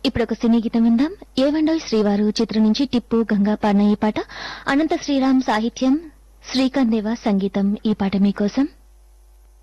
ఇప్పుడు ఒక సినీ గీతం విందాం. ఏవండోయ్ శ్రీవారు చిత్రం నుంచి టిప్పు గంగా పాడిన ఈ పాట. అనంత శ్రీరామ్ సాహిత్యం, శ్రీకాంత్ దేవ సంగీతం. ఈ పాట మీకోసం.